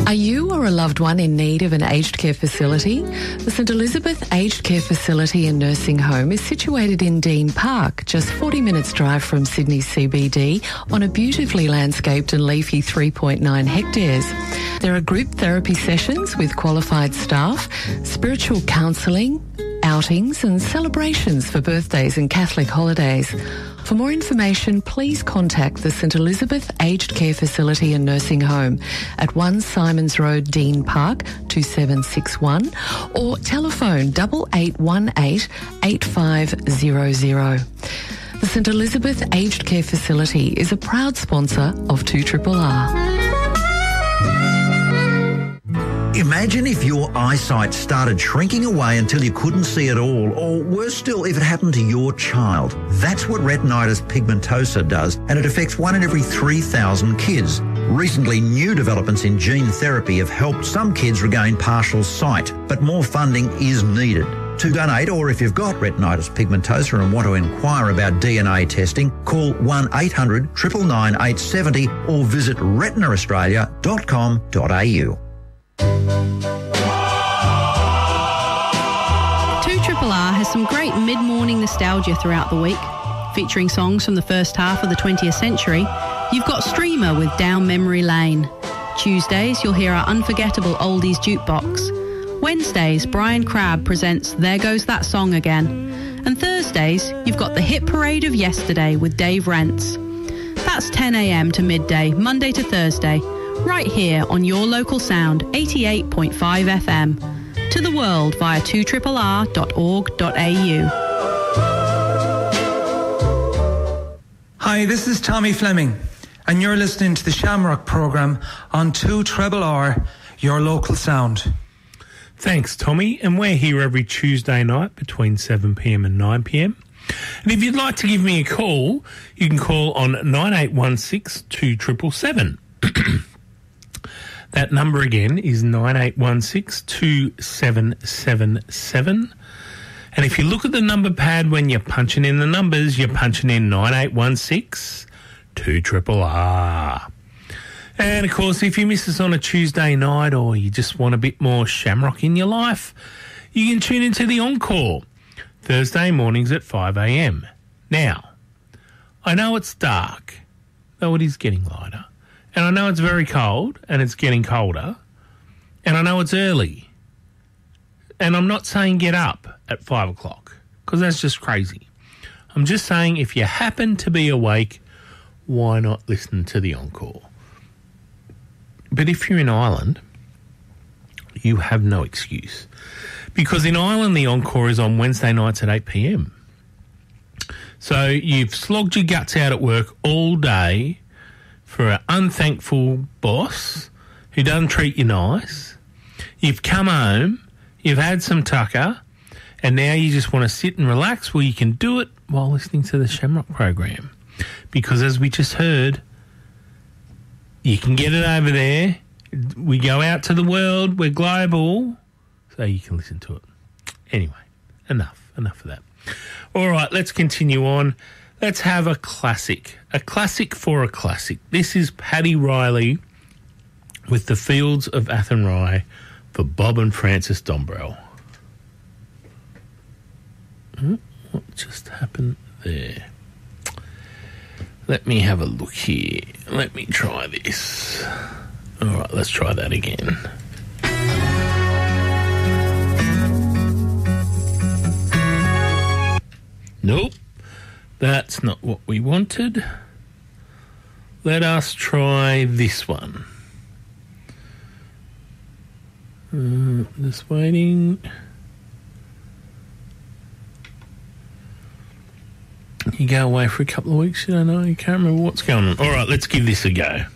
Are you or a loved one in need of an aged care facility? The St Elizabeth Aged Care Facility and Nursing Home is situated in Dean Park, just 40 minutes drive from Sydney CBD, on a beautifully landscaped and leafy 3.9 hectares. There are group therapy sessions with qualified staff, spiritual counselling, outings and celebrations for birthdays and Catholic holidays. For more information, please contact the St Elizabeth Aged Care Facility and Nursing Home at 1 Simons Road, Dean Park, 2761, or telephone 8818 8500. The St Elizabeth Aged Care Facility is a proud sponsor of 2RRR. Imagine if your eyesight started shrinking away until you couldn't see at all, or worse still, if it happened to your child. That's what retinitis pigmentosa does, and it affects 1 in every 3,000 kids. Recently, new developments in gene therapy have helped some kids regain partial sight, but more funding is needed. To donate, or if you've got retinitis pigmentosa and want to inquire about DNA testing, call 1-800 999 870 or visit retinaaustralia.com.au. 2RRR has some great mid-morning nostalgia throughout the week. Featuring songs from the first half of the 20th century, you've got Streamer with Down Memory Lane. Tuesdays, you'll hear our unforgettable oldies jukebox. Wednesdays, Brian Crabb presents There Goes That Song Again. And Thursdays, you've got the Hit Parade of Yesterday with Dave Rents. That's 10 a.m. to midday, Monday to Thursday, right here on your local sound, 88.5 FM. To the world via 2RRR.org.au. Hi, this is Tommy Fleming, and you're listening to the Shamrock programme on 2RRR, your local sound. Thanks, Tommy, and we're here every Tuesday night between 7pm and 9pm. And if you'd like to give me a call, you can call on 9816 2777. That number again is 9816 2777. And if you look at the number pad when you're punching in the numbers, you're punching in 9816 2RRR. And, of course, if you miss us on a Tuesday night or you just want a bit more Shamrock in your life, you can tune into the Encore, Thursday mornings at 5 a.m. Now, I know it's dark, though it is getting lighter. And I know it's very cold and it's getting colder. And I know it's early. And I'm not saying get up at 5 o'clock, because that's just crazy. I'm just saying if you happen to be awake, why not listen to the Encore? But if you're in Ireland, you have no excuse. Because in Ireland, the Encore is on Wednesday nights at 8 p.m. So you've slogged your guts out at work all day for an unthankful boss who doesn't treat you nice. You've come home, you've had some tucker, and now you just want to sit and relax. Well, you can do it while listening to the Shamrock program. Because as we just heard, you can get it over there. We go out to the world, we're global, so you can listen to it. Anyway, enough of that. All right, let's continue on. Let's have a classic for a classic. This is Paddy Riley with The Fields of Athenry for Bob and Francis Dombrell. What just happened there? Let me have a look here. Let me try this. All right, let's try that again. Nope. That's not what we wanted. Let us try this one. Just waiting. You go away for a couple of weeks, you don't know, you can't remember what's going on. All right, let's give this a go.